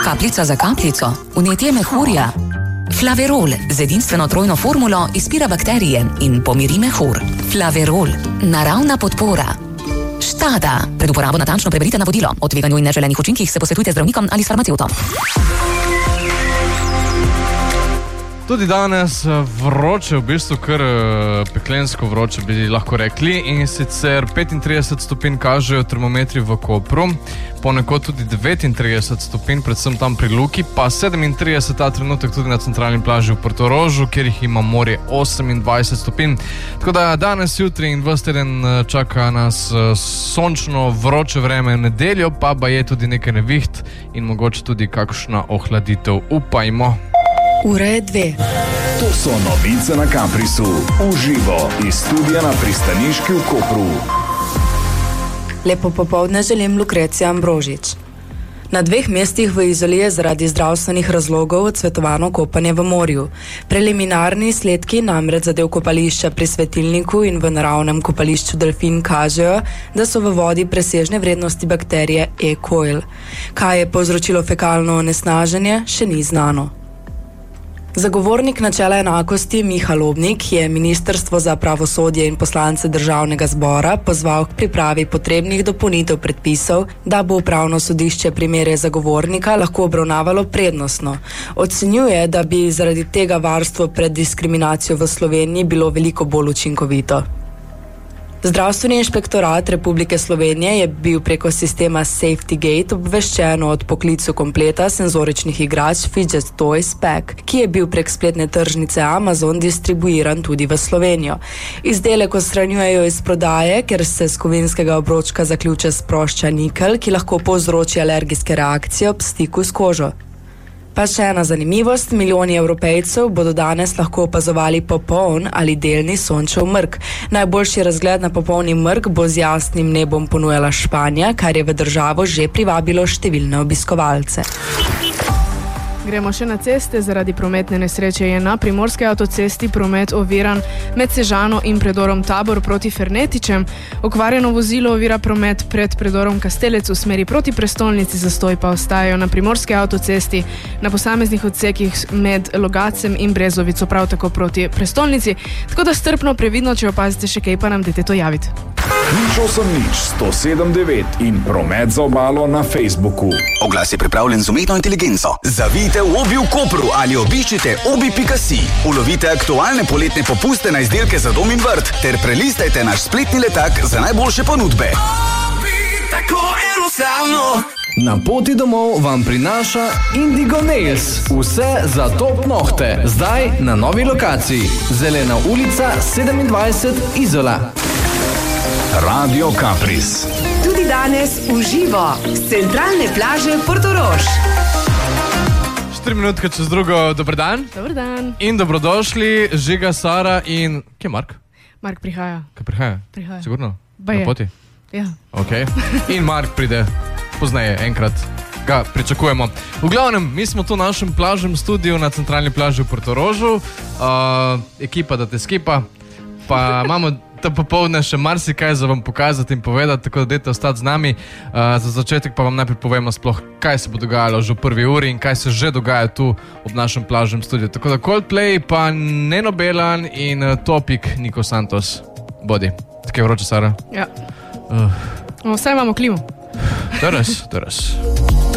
Kapljica za kapljico, vnetje mehurja. Flaverol z edinstveno trojno formulo izpira bakterije in pomiri mehur. Flaverol, naravna podpora. Štada. Pred uporabo natančno preberite navodilo. O tveganju in neželenih učinkih se posvetujte z zdravnikom ali s farmacevtom. Tudi danes vroče, v bistvu kar peklensko vroče bi lahko rekli, in sicer 35 stopinj kažejo termometri v Kopru, ponekod tudi 39 stopinj, predvsem tam pri Luki, pa 37 ta trenutek tudi na centralni plaži v Portorožu, kjer jih ima morje 28 stopinj. Tako da danes, jutri in ves teden čaka nas sončno, vroče vreme, v nedeljo pa je tudi nekaj neviht in mogoče tudi kakšna ohladitev, upajmo. Ura je 2. To so novice na Caprisu. Uživo iz studia na pristaniški v Kopru. Lepo popoldne želim Lukrecija Ambrožič. Na 2 mestih v Izoli je zaradi zdravstvenih razlogov odsvetovano kopanje v morju. Preliminarni izsledki namreč zadev kopališča pri Svetilniku in v naravnem kopališču Delfin kažejo, da so v vodi presežne vrednosti bakterije E. coli. Kaj je povzročilo fekalno onesnaženje, še ni znano. Zagovornik načela enakosti Miha Lobnik je Ministrstvo za pravosodje in poslance Državnega zbora pozval k pripravi potrebnih dopolnitev predpisov, da bo upravno sodišče primere zagovornika lahko obravnavalo prednostno. Ocenjuje, da bi zaradi tega varstvo pred diskriminacijo v Sloveniji bilo veliko bolj učinkovito. Zdravstveni inšpektorat Republike Slovenije je bil preko sistema Safety Gate obveščen o odpoklicu kompleta senzoričnih igrač Fidget Toys Pack, ki je bil prek spletne tržnice Amazon distribuiran tudi v Slovenijo. Izdelek odstranjujejo iz prodaje, ker se s kovinskega obročka zaključa sprošča nikel, ki lahko povzroči alergijske reakcije ob stiku s kožo. Pa še ena zanimivost, milijoni Evropejcev bodo danes lahko opazovali popoln ali delni sončev mrk. Najboljši razgled na popolni mrk bo z jasnim nebom ponujala Španija, kar je v državo že privabilo številne obiskovalce. Gremo še na ceste. Zaradi prometne nesreče je na primorski avtocesti promet oviran med Sežano in predorom Tabor proti Fernetičem. Okvarjeno vozilo ovira promet pred predorom Kastelec v smeri proti prestolnici, zastoj pa ostajajo na primorski avtocesti na posameznih odsekih med Logacem in Brezovico, prav tako proti prestolnici. Tako da strpno, previdno, če opazite še kaj, pa nam dajte to javiti. 108.107.9 in promet za obalo na Facebooku. Oglas je pripravljen z umetno inteligenco. Zavijte v Obi v Kopru ali obiščite obi.si. Ulovite aktualne poletne popuste na izdelke za dom in vrt ter prelistajte naš spletni letak za najboljše ponudbe. Obi, tako enostavno. Na poti domov vam prinaša Indigo Nails. Vse za top nohte. Zdaj na novi lokaciji. Zelena ulica 27 Izola. Radio Capris. Tudi danes uživo z centralne plaže Portorož. 4 minutke čez drugo, dober dan. Dober dan. In dobrodošli, Žiga, Sara in... Kje je Mark? Mark prihaja. Kaj prihaja? Prihaja. Sigurno? Baje. Na poti? Ja. Ok. In Mark pride pozneje, enkrat ga pričakujemo. V glavnem, mi smo tu v našem plažnem studiu na centralni plaži v Portorožu. Ekipa da te skipa. Pa imamo to popoldne še marsikaj za vam pokazati in povedati, tako da dajte ostati z nami. Za začetek pa vam najprej povemo sploh, kaj se bo dogajalo že v prvi uri in kaj se že dogaja tu ob našem plažnem studiu. Tako da Coldplay, pa Neno Belan in Topik Niko Santos. Bodi. Tako je vroče, Sara? Ja. Vsaj imamo klimu. To je res.